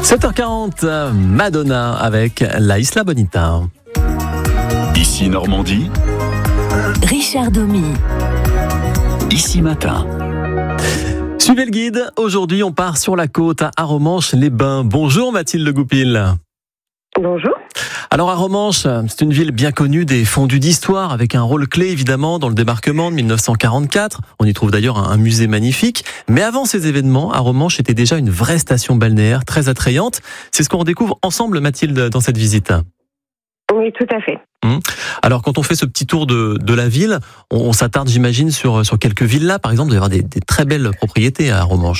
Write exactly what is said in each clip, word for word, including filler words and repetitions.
sept heures quarante, Madonna avec La Isla Bonita. Ici Normandie, Richard Domy. Ici Matin. Suivez le guide, aujourd'hui on part sur la côte à Arromanches-les-Bains. Bonjour Mathilde Goupil. Bonjour. Alors Arromanches, c'est une ville bien connue des fondus d'histoire, avec un rôle clé évidemment dans le débarquement de dix-neuf cent quarante-quatre. On y trouve d'ailleurs un musée magnifique. Mais avant ces événements, Arromanches était déjà une vraie station balnéaire très attrayante. C'est ce qu'on redécouvre ensemble, Mathilde, dans cette visite. Oui, tout à fait. Hum. Alors quand on fait ce petit tour de, de la ville, on, on s'attarde j'imagine sur, sur quelques villas par exemple. Il doit y avoir des, des très belles propriétés à Arromanches.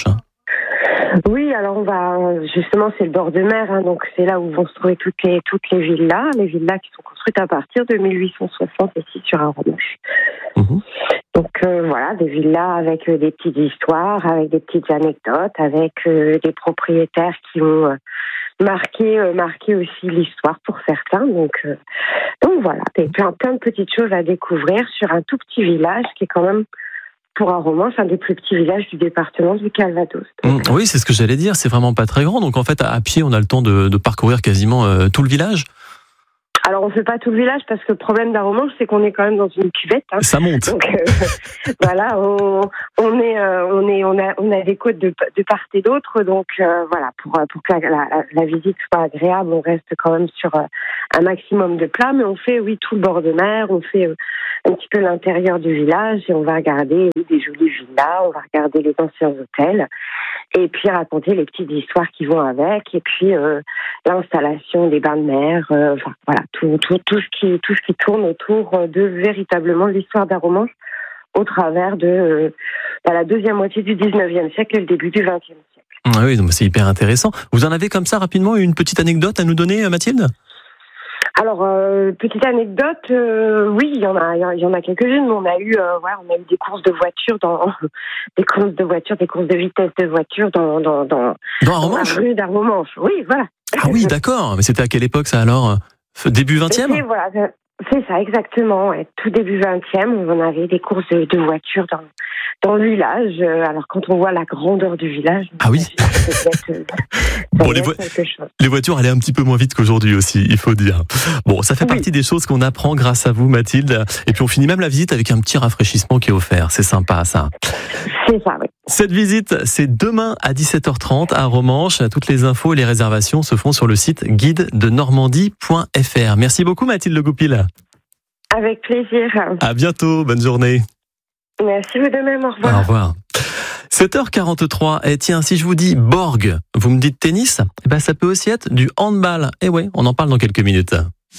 Oui, alors on va justement, c'est le bord de mer, hein, donc c'est là où vont se trouver toutes les toutes les villas, les villas qui sont construites à partir de mille huit cent soixante ici sur Arromanches. Mmh. Donc euh, voilà, des villas avec euh, des petites histoires, avec des petites anecdotes, avec euh, des propriétaires qui ont euh, marqué euh, marqué aussi l'histoire pour certains. Donc euh, donc voilà, des plein plein de petites choses à découvrir sur un tout petit village qui est quand même, pour Arromanches, un des plus petits villages du département du Calvados. Mmh, oui, c'est ce que j'allais dire, c'est vraiment pas très grand. Donc en fait, à pied, on a le temps de, de parcourir quasiment euh, tout le village. Alors on fait pas tout le village parce que le problème d'Arromanches, c'est qu'on est quand même dans une cuvette. Hein. Ça monte. Donc euh, voilà, on, on est, euh, on est, on a, on a des côtes de, de part et d'autre. Donc euh, voilà, pour pour que la, la, la visite soit agréable, on reste quand même sur euh, un maximum de plats, mais on fait oui tout le bord de mer, on fait euh, un petit peu l'intérieur du village et on va regarder oui, des jolies villas, on va regarder les anciens hôtels et puis raconter les petites histoires qui vont avec et puis euh, l'installation des bains de mer, euh, enfin voilà. Tout, tout, tout, ce qui, tout ce qui tourne autour de véritablement l'histoire d'Arromanches au travers de euh, la deuxième moitié du dix-neuvième siècle et le début du vingtième siècle. Ah oui, donc c'est hyper intéressant. Vous en avez comme ça rapidement une petite anecdote à nous donner, Mathilde ? Alors, euh, petite anecdote, euh, oui, il y en a, il y en a quelques-unes. Mais on a eu, euh, ouais, on a eu des courses de voitures dans, des courses de voitures, des courses de vitesse de voiture dans, dans, dans, dans, Arromanches dans la rue d'Arromanches. Oui, voilà. Ah oui, d'accord. Mais c'était à quelle époque ça alors ? Début vingtième ? Et voilà, c'est ça, exactement. Ouais. Tout début vingtième, on avait des courses de, de voitures dans, dans le village. Alors, quand on voit la grandeur du village... Ah oui être, bon, les, vo- les voitures allaient un petit peu moins vite qu'aujourd'hui aussi, il faut dire. Bon, ça fait oui. partie des choses qu'on apprend grâce à vous, Mathilde. Et puis, on finit même la visite avec un petit rafraîchissement qui est offert. C'est sympa, ça. C'est ça, oui. Cette visite, c'est demain à dix-sept heures trente à Arromanches. Toutes les infos et les réservations se font sur le site guide de normandie point f r. Merci beaucoup, Mathilde Goupil. Avec plaisir. À bientôt, bonne journée. Merci, vous de même, au revoir. Au revoir. sept heures quarante-trois, et tiens, si je vous dis Borg, vous me dites tennis, eh ben ça peut aussi être du handball. Eh ouais, on en parle dans quelques minutes.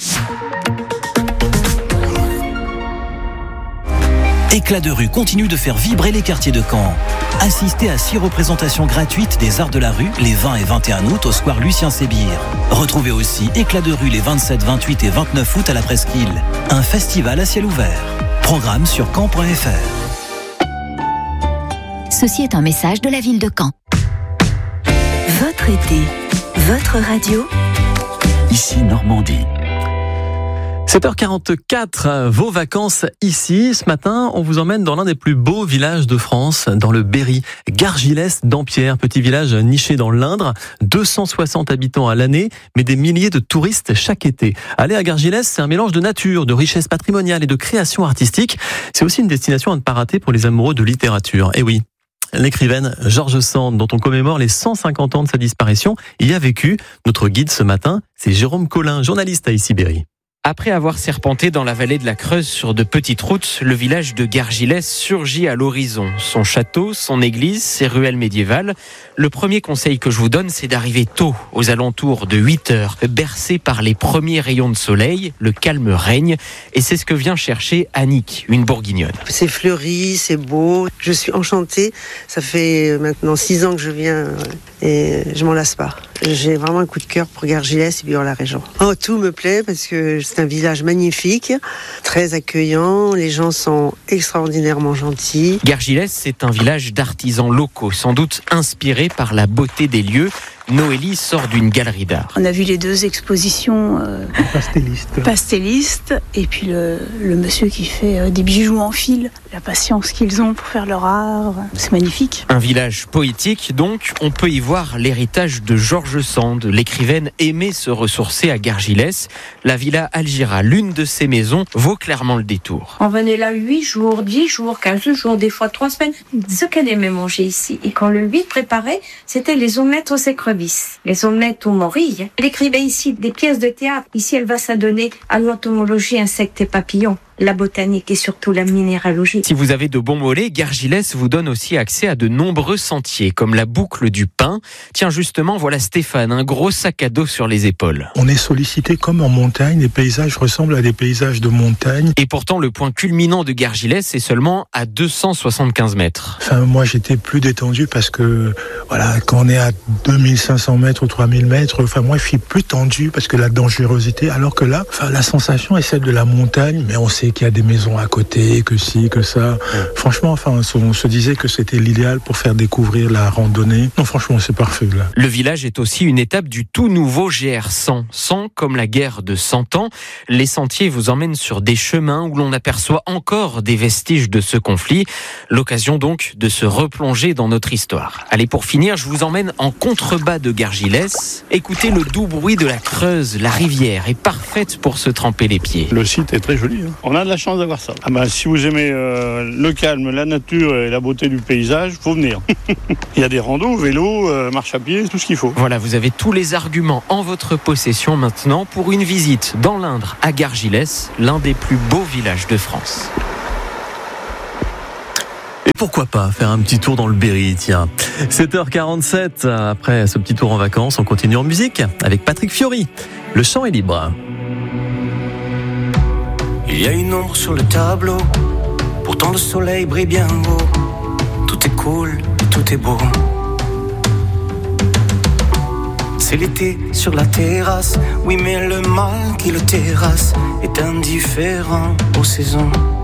Éclat de rue continue de faire vibrer les quartiers de Caen. Assistez à six représentations gratuites des Arts de la rue les vingt et vingt et un août au square Lucien Sébir. Retrouvez aussi Éclat de rue les vingt-sept, vingt-huit et vingt-neuf août à la Presqu'île. Un festival à ciel ouvert. Programme sur caen point f r. Ceci est un message de la ville de Caen. Votre été, votre radio. Ici Normandie. sept heures quarante-quatre, vos vacances ici. Ce matin, on vous emmène dans l'un des plus beaux villages de France, dans le Berry, Gargilès-Dampierre, petit village niché dans l'Indre, deux cent soixante habitants à l'année, mais des milliers de touristes chaque été. Aller à Gargilès, c'est un mélange de nature, de richesse patrimoniale et de création artistique. C'est aussi une destination à ne pas rater pour les amoureux de littérature. Et oui, l'écrivaine George Sand, dont on commémore les cent cinquante ans de sa disparition, y a vécu. Notre guide ce matin, c'est Jérôme Collin, journaliste à Ici Berry. Après avoir serpenté dans la vallée de la Creuse sur de petites routes, le village de Gargilès surgit à l'horizon. Son château, son église, ses ruelles médiévales. Le premier conseil que je vous donne, c'est d'arriver tôt, aux alentours de huit heures. Bercé par les premiers rayons de soleil, le calme règne. Et c'est ce que vient chercher Annick, une bourguignonne. C'est fleuri, c'est beau. Je suis enchantée. Ça fait maintenant six ans que je viens et je m'en lasse pas. J'ai vraiment un coup de cœur pour Gargilès et puis la région. Oh, tout me plaît parce que c'est un village magnifique, très accueillant, les gens sont extraordinairement gentils. Gargilès, c'est un village d'artisans locaux, sans doute inspiré par la beauté des lieux. Noélie sort d'une galerie d'art. On a vu les deux expositions euh, pastellistes. pastellistes et puis le, le monsieur qui fait euh, des bijoux en fil. La patience qu'ils ont pour faire leur art, c'est magnifique. Un village poétique, donc, on peut y voir l'héritage de George Sand. L'écrivaine aimait se ressourcer à Gargilès. La villa Algira, l'une de ses maisons, vaut clairement le détour. On venait là huit jours, dix jours, quinze jours, des fois trois semaines. Ce qu'elle aimait manger ici, et quand le lui préparait, c'était les omelettes aux écrevisses, les omelettes aux morilles. Elle écrivait ici des pièces de théâtre. Ici, elle va s'adonner à l'entomologie, insectes et papillons, la botanique et surtout la minéralogie. Si vous avez de bons mollets, Gargilès vous donne aussi accès à de nombreux sentiers, comme la boucle du Pin. Tiens, justement, voilà Stéphane, un gros sac à dos sur les épaules. On est sollicité comme en montagne, les paysages ressemblent à des paysages de montagne. Et pourtant, le point culminant de Gargilès est seulement à deux cent soixante-quinze mètres. Enfin, moi, j'étais plus détendu parce que, voilà, quand on est à deux mille cinq cents mètres ou trois mille mètres, enfin, moi, je suis plus tendu parce que la dangerosité, alors que là, enfin, la sensation est celle de la montagne, mais on sait qu'il y a des maisons à côté, que ci, que ça. Ouais. Franchement, enfin, on se disait que c'était l'idéal pour faire découvrir la randonnée. Non, franchement, c'est parfait, là. Le village est aussi une étape du tout nouveau G R cent. cent comme la guerre de cent ans. Les sentiers vous emmènent sur des chemins où l'on aperçoit encore des vestiges de ce conflit. L'occasion donc de se replonger dans notre histoire. Allez, pour finir, je vous emmène en contrebas de Gargilès. Écoutez le doux bruit de la Creuse. La rivière est parfaite pour se tremper les pieds. Le site est très joli, hein. On a de la chance d'avoir ça. Ah ben, si vous aimez euh, le calme, la nature et la beauté du paysage, faut venir. Il y a des randos, vélos, euh, marche à pied, tout ce qu'il faut. Voilà, vous avez tous les arguments en votre possession maintenant pour une visite dans l'Indre à Gargilès, l'un des plus beaux villages de France. Et pourquoi pas faire un petit tour dans le Berry, tiens. sept heures quarante-sept, après ce petit tour en vacances, on continue en musique avec Patrick Fiori. Le chant est libre. Il y a une ombre sur le tableau, pourtant le soleil brille bien haut. Tout est cool, tout est beau. C'est l'été sur la terrasse, oui mais le mal qui le terrasse est indifférent aux saisons.